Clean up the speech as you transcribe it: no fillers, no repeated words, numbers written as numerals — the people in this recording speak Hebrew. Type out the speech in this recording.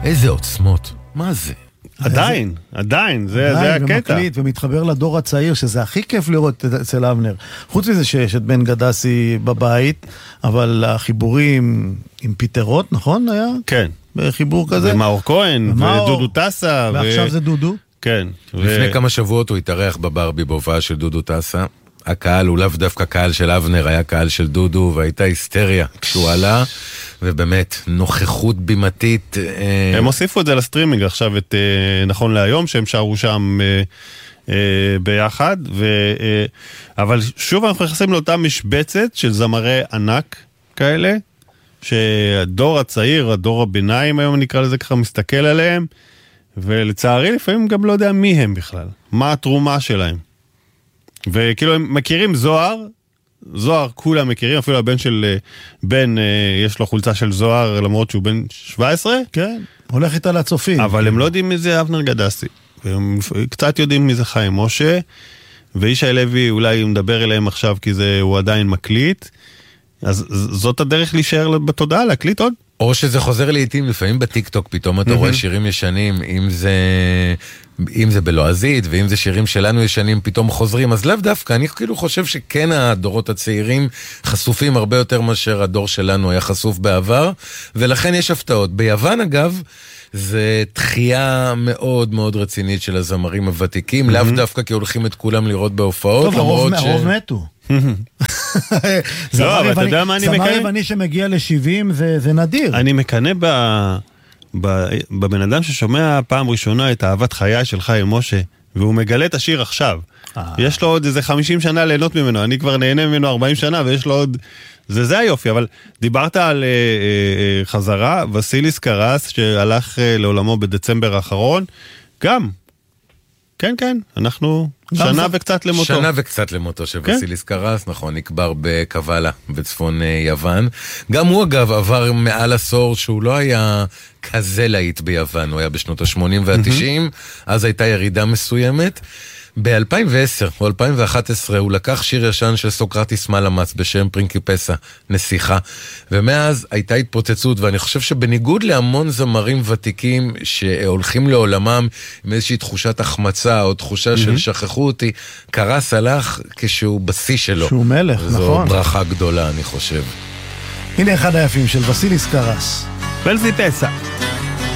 איזה עוצמות, מה זה? עדיין, זה הקטע. ומקליט ומתחבר לדור הצעיר, שזה הכי כיף לראות אצל אבנר. חוץ מזה שיש את בן גדסי בבית, אבל החיבורים עם פיטרות, נכון היה? כן. בחיבור כזה. ומאור כהן, ודודו טסה. ועכשיו זה דודו. כן. לפני כמה שבועות הוא התארח בברבי בהופעה של דודו טסה. הקהל הוא לאו דווקא קהל של אבנר, היה קהל של דודו, והייתה היסטריה כשהוא עלה, ובאמת, נוכחות בימתית. הם הוסיפו את זה לסטרימינג עכשיו, נכון להיום, שהם שרו שם ביחד, אבל שוב אנחנו נכנסים לאותה משבצת של זמרי ענק כאלה, שהדור הצעיר, הדור הביניים היום נקרא לזה ככה, מסתכל עליהם, ולצערי לפעמים גם לא יודע מי הם בכלל, מה התרומה שלהם. וכאילו הם מכירים זוהר כולם מכירים, אפילו הבן של בן, יש לו חולצה של זוהר למרות שהוא בן 17. כן, הולך איתה לצופים. אבל הם לא יודעים מי זה אבנר גדסי, והם קצת יודעים מי זה חיים משה, וישי לוי אולי מדבר אליהם עכשיו כי הוא עדיין מקליט, אז זאת הדרך להישאר בתודעה, להקליט עוד. או שזה חוזר לעתים, לפעמים בטיקטוק פתאום אתה רואה שירים ישנים, אם זה בלועזית, ואם זה שירים שלנו ישנים פתאום חוזרים, אז לאו דווקא, אני כאילו חושב שכן הדורות הצעירים חשופים הרבה יותר מאשר הדור שלנו היה חשוף בעבר, ולכן יש הפתעות. ביוון אגב, זה תחייה מאוד מאוד רצינית של הזמרים הוותיקים, לאו דווקא כי הולכים את כולם לראות בהופעות, טוב, הרוב מתו. לא, אבל אתה יודע מה אני מקנה? זמר יווני שמגיע ל-70 זה נדיר. אני מקנה בבן אדם ששומע פעם ראשונה את אהבת חיי של חיים משה, והוא מגלה את השיר עכשיו. יש לו עוד איזה 50 שנה ליהנות ממנו, אני כבר נהנה ממנו 40 שנה, ויש לו עוד... זה היופי, אבל דיברת על חזרה, וסיליס קרס, שהלך לעולמו בדצמבר האחרון, גם... כן, אנחנו שנה וקצת למותו. שנה וקצת למותו של וסיליס קרס, נכון, נקבר בקבלה בצפון יוון. גם הוא אגב עבר מעל עשור שהוא לא היה כזה להיט ביוון, הוא היה בשנות ה-80 וה-90, אז הייתה ירידה מסוימת. ב-2010 או 2011 הוא לקח שיר ישן של סוקרטיס מלמאס בשם פרינקיפסה, נסיכה, ומאז הייתה התפוצצות, ואני חושב שבניגוד להמון זמרים ותיקים שהולכים לעולמם עם איזושהי תחושת החמצה או תחושה של שכחו אותי, קרס הלך כשהוא בשיא שלו. שהוא מלך, זו נכון. זו ברכה גדולה, אני חושב. הנה אחד היפים של וסיליס קרס. פרינקיפסה.